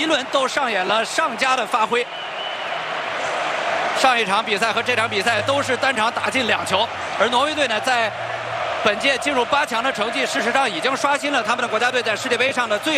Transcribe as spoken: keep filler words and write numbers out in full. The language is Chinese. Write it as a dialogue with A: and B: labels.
A: 轮都上演了上佳的发挥。上一场比赛和这场比赛都是单场打进两球，而挪威队呢，在本届进入八强的成绩，事实上已经刷新了他们的国家队在世界杯上的最